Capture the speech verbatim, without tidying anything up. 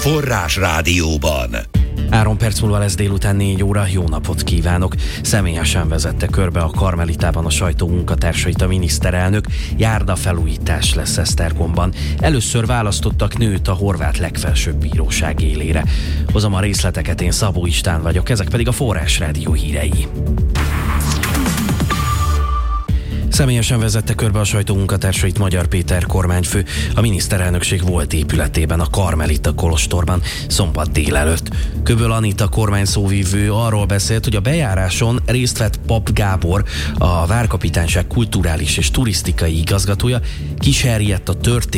Forrás Rádióban. Három perc múlva lesz délután négy óra, jó napot kívánok! Személyesen vezette körbe a Karmelitában a sajtó munkatársait a miniszterelnök, járdafelújítás lesz Esztergomban. Először választottak nőt a horvát legfelsőbb bíróság élére. Hozom a részleteket, én Szabó István vagyok, ezek pedig a Forrás Rádió hírei. Személyesen vezette körbe a sajtó munkatársait Magyar Péter kormányfő a miniszterelnökség volt épületében, a Karmelita kolostorban szombat délelőtt. Köböl Anita kormányszóvivő arról beszélt, hogy a bejáráson részt vett Pap Gábor, a Várkapitányság kulturális és turisztikai igazgatója, kísérjett a történet